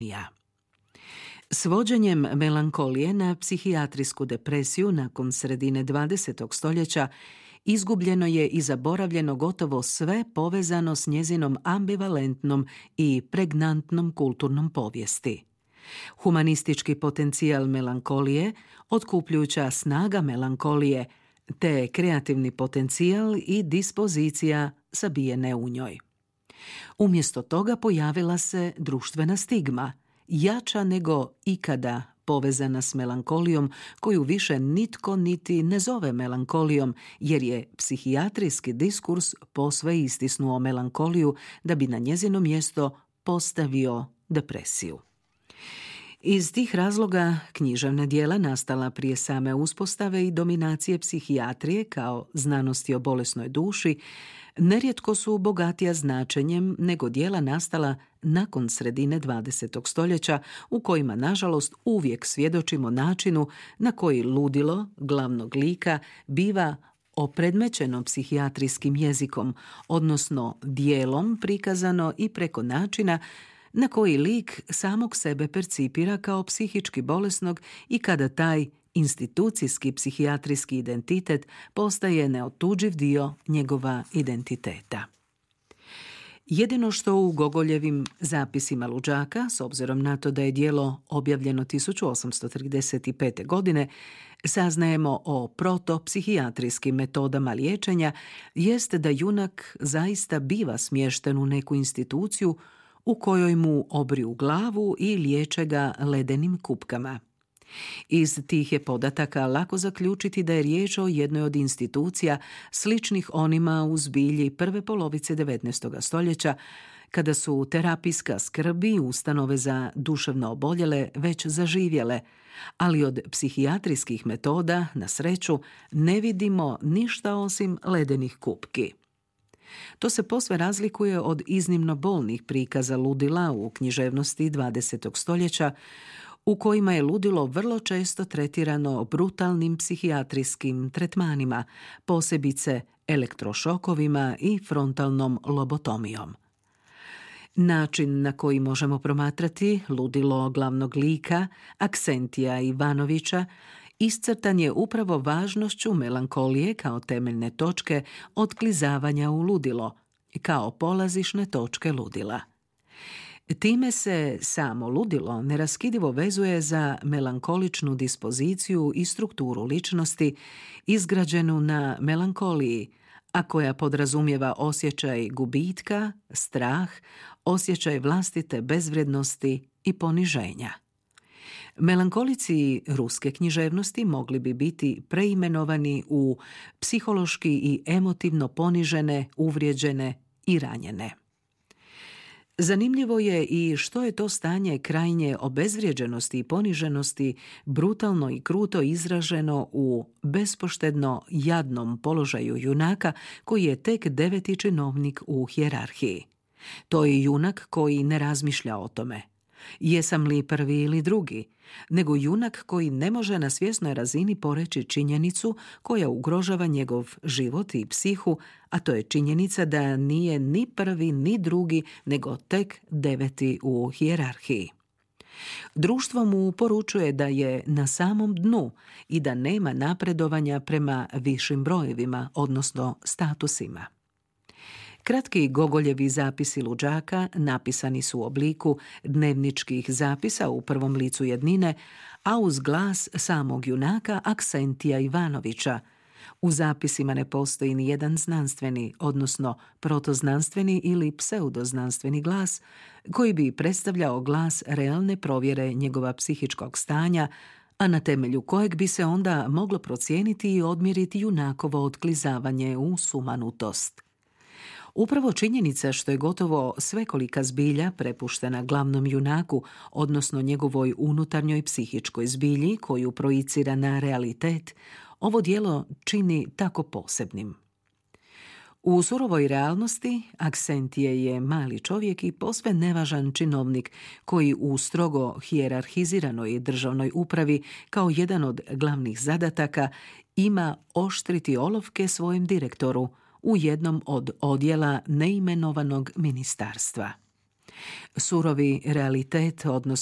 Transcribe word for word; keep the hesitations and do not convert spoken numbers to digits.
Svođenjem melankolije na psihijatrijsku depresiju nakon sredine dvadesetog stoljeća izgubljeno je i zaboravljeno gotovo sve povezano s njezinom ambivalentnom i pregnantnom kulturnom povijesti. Humanistički potencijal melankolije, otkupljujuća snaga melankolije, te kreativni potencijal i dispozicija sabijene u njoj. Umjesto toga pojavila se društvena stigma, jača nego ikada povezana s melankolijom, koju više nitko niti ne zove melankolijom, jer je psihijatrijski diskurs posve istisnuo melankoliju da bi na njezino mjesto postavio depresiju. Iz tih razloga književna djela nastala prije same uspostave i dominacije psihijatrije kao znanosti o bolesnoj duši nerijetko su bogatija značenjem nego djela nastala nakon sredine dvadesetog stoljeća u kojima, nažalost, uvijek svjedočimo načinu na koji ludilo glavnog lika biva opredmećeno psihijatrijskim jezikom, odnosno dijelom prikazano i preko načina na koji lik samog sebe percipira kao psihički bolesnog i kada taj institucijski psihijatrijski identitet postaje neotuđiv dio njegova identiteta. Jedino što u Gogoljevim zapisima luđaka, s obzirom na to da je djelo objavljeno tisuću osamsto trideset pete. godine, saznajemo o protopsihijatrijskim metodama liječenja, jest da junak zaista biva smješten u neku instituciju u kojoj mu obriju glavu i liječe ga ledenim kupkama. Iz tih je podataka lako zaključiti da je riječ o jednoj od institucija sličnih onima u zbilji prve polovice devetnaestog stoljeća, kada su terapijska skrb i ustanove za duševno oboljele već zaživjele, ali od psihijatrijskih metoda, na sreću, ne vidimo ništa osim ledenih kupki. To se posve razlikuje od iznimno bolnih prikaza ludila u književnosti dvadesetog stoljeća, u kojima je ludilo vrlo često tretirano brutalnim psihijatrijskim tretmanima, posebice elektrošokovima i frontalnom lobotomijom. Način na koji možemo promatrati ludilo glavnog lika, Aksentija Ivanovića, iscrtan je upravo važnošću melankolije kao temeljne točke otklizavanja u ludilo, kao polazišne točke ludila. Time se samo ludilo neraskidivo vezuje za melankoličnu dispoziciju i strukturu ličnosti izgrađenu na melankoliji, a koja podrazumijeva osjećaj gubitka, strah, osjećaj vlastite bezvrijednosti i poniženja. Melankolici ruske književnosti mogli bi biti preimenovani u psihološki i emotivno ponižene, uvrijeđene i ranjene. Zanimljivo je i što je to stanje krajnje obezvrijeđenosti i poniženosti brutalno i kruto izraženo u bespoštedno jadnom položaju junaka koji je tek deveti činovnik u hijerarhiji. To je junak koji ne razmišlja o tome. Jesam li prvi ili drugi, nego junak koji ne može na svjesnoj razini poreći činjenicu koja ugrožava njegov život i psihu, a to je činjenica da nije ni prvi ni drugi, nego tek deveti u hijerarhiji. Društvo mu poručuje da je na samom dnu i da nema napredovanja prema višim brojevima, odnosno statusima. Kratki Gogoljevi zapisi luđaka napisani su u obliku dnevničkih zapisa u prvom licu jednine, a uz glas samog junaka Aksentija Ivanovića. U zapisima ne postoji ni jedan znanstveni, odnosno protoznanstveni ili pseudoznanstveni glas, koji bi predstavljao glas realne provjere njegova psihičkog stanja, a na temelju kojeg bi se onda moglo procijeniti i odmjeriti junakovo otklizavanje u sumanutost. Upravo činjenica što je gotovo svekolika zbilja prepuštena glavnom junaku, odnosno njegovoj unutarnjoj psihičkoj zbilji koju projicira na realitet, ovo djelo čini tako posebnim. U surovoj realnosti Aksentije je mali čovjek i posve nevažan činovnik koji u strogo hijerarhiziranoj državnoj upravi kao jedan od glavnih zadataka ima oštriti olovke svojem direktoru u jednom od odjela neimenovanog ministarstva. Surovi realitet odnosa